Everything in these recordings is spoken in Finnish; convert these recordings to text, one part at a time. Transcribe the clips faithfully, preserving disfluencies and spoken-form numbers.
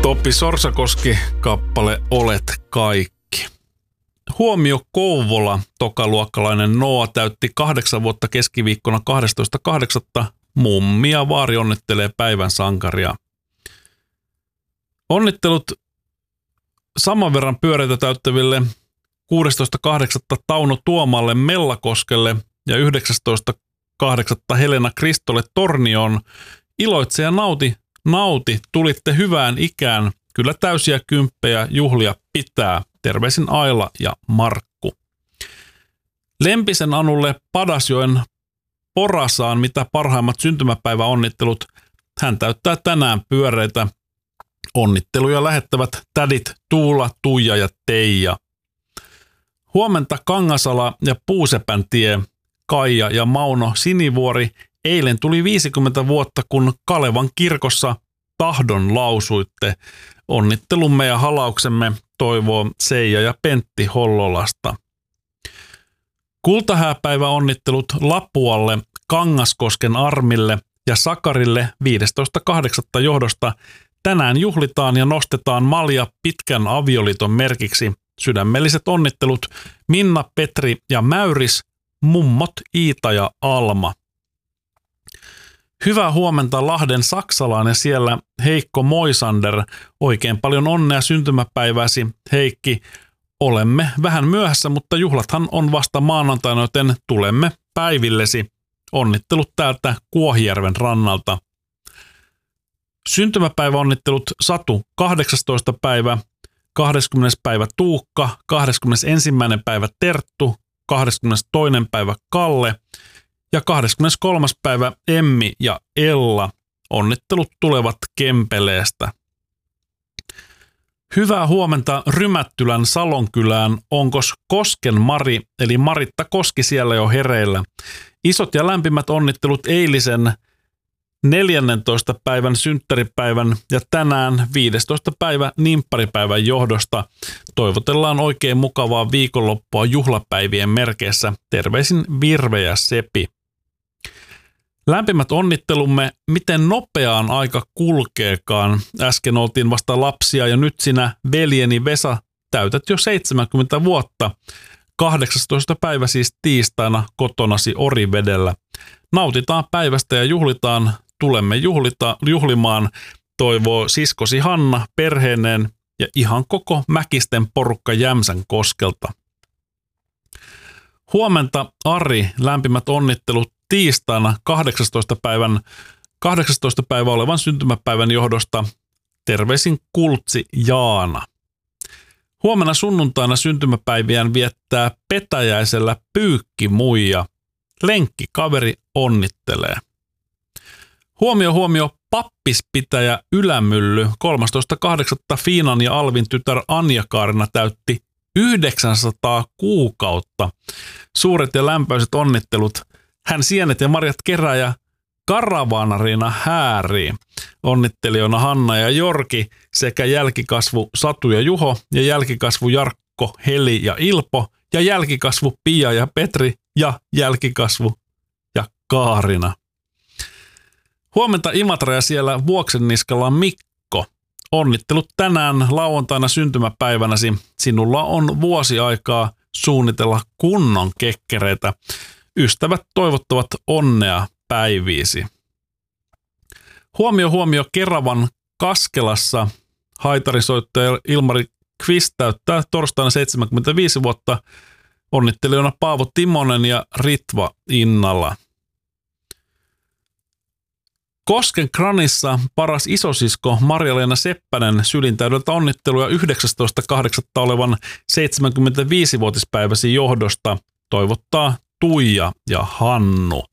Toppi Sorsakoski, kappale Olet kaikki. Huomio Kouvola, tokaluokkalainen Noa täytti kahdeksan vuotta keskiviikkona kahdestoista kahdeksatta Mummi ja vaari onnittelee päivän sankaria. Onnittelut saman verran pyöreitä täyttäville kuudestoista kahdeksatta Tauno Tuomalle Mellakoskelle ja yhdeksästoista kahdeksatta Helena Kristolle Tornioon. Iloitse ja nauti, nauti, tulitte hyvään ikään. Kyllä täysiä kymppejä juhlia pitää. Terveisin Aila ja Markku. Lempisen Anulle Padasjoen Porasaan mitä parhaimmat syntymäpäiväonnittelut. Hän täyttää tänään pyöreitä. Onnitteluja lähettävät tädit Tuula, Tuija ja Teija. Huomenta Kangasala ja Puusepäntie, Kaija ja Mauno Sinivuori. Eilen tuli viisikymmentä vuotta, kun Kalevan kirkossa tahdon lausuitte. Onnittelumme ja halauksemme toivoo Seija ja Pentti Hollolasta. Kultahääpäivä onnittelut Lapualle, Kangaskosken Armille ja Sakarille viidestoista kahdeksatta johdosta. Tänään juhlitaan ja nostetaan malja pitkän avioliiton merkiksi. Sydämelliset onnittelut Minna, Petri ja Mäyris, mummot Iita ja Alma. Hyvää huomenta Lahden Saksalaan ja siellä Heikko Moisander. Oikein paljon onnea syntymäpäiväsi Heikki. Olemme vähän myöhässä, mutta juhlathan on vasta maanantaina, joten tulemme päivillesi. Onnittelut täältä Kuohijärven rannalta. Syntymäpäiväonnittelut Satu kahdeksastoista päivä, kahdeskymmenes päivä Tuukka, kahdeskymmenesensimmäinen päivä Terttu, kahdeskymmenestoinen päivä Kalle ja kahdeskymmeneskolmas päivä Emmi ja Ella. Onnittelut tulevat Kempeleestä. Hyvää huomenta Rymättylän Salonkylään. Onkos Kosken Mari, eli Maritta Koski siellä jo hereillä. Isot ja lämpimät onnittelut eilisen neljännentoista päivän synttäripäivän ja tänään viidestoista päivä nimpparipäivän johdosta. Toivotellaan oikein mukavaa viikonloppua juhlapäivien merkeissä. Terveisin Virve ja Sepi. Lämpimät onnittelumme, miten nopeaan aika kulkeekaan. Äsken oltiin vasta lapsia ja nyt sinä veljeni Vesa täytät jo seitsemänkymmentä vuotta. kahdeksastoista päivä siis tiistaina kotonasi Orivedellä. Nautitaan päivästä ja juhlitaan, tulemme juhlita, juhlimaan, toivoo siskosi Hanna perheineen ja ihan koko Mäkisten porukka Jämsän koskelta. Huomenta Ari, lämpimät onnittelut tiistaina kahdeksastoista päivän, kahdeksastoista päivä olevan syntymäpäivän johdosta. Terveisin Kultsi Jaana. Huomenna sunnuntaina syntymäpäiviään viettää Petäjäisellä Pyykkimuija. Lenkkikaveri onnittelee. Huomio, huomio, pappispitäjä Ylämylly. kolmastoista kahdeksatta Fiinan ja Alvin tytär Anja Kaarina täytti yhdeksänsataa kuukautta. Suuret ja lämpöiset onnittelut. Hän sienet ja marjat kerää ja karavaanarina häärii. Onnittelijoina Hanna ja Jorki sekä jälkikasvu Satu ja Juho ja jälkikasvu Jarkko, Heli ja Ilpo ja jälkikasvu Pia ja Petri ja jälkikasvu ja Kaarina. Huomenta Imatra ja siellä Vuoksenniskalla Mikko. Onnittelut tänään lauantaina syntymäpäivänäsi. Sinulla on vuosi aikaa suunnitella kunnon kekkereitä. Ystävät toivottavat onnea päiviisi. Huomio, huomio Keravan Kaskelassa. Haitarisoittaja Ilmari Kvist täyttää torstaina seitsemänkymmentäviisi vuotta. Onnittelijoina Paavo Timonen ja Ritva Innalla. Kosken Kranissa paras isosisko Marja-Leena Seppänen sylintäydeltä onnitteluja yhdeksästoista kahdeksatta olevan seitsemänkymmentäviisivuotispäiväsi johdosta. Toivottaa Tuija ja Hannu.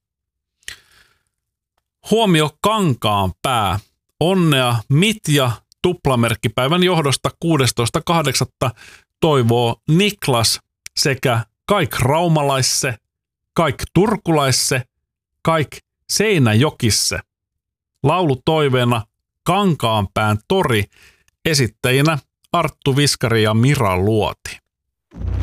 Huomio Kankaanpää. Onnea Mitja tuplamerkkipäivän johdosta kuudestoista kahdeksatta toivoo Niklas sekä kaik raumalaisse, kaik turkulaisse, kaik Seinäjokisse. Laulutoiveena Kankaanpään tori, esittäjinä Arttu Viskari ja Mira Luoti.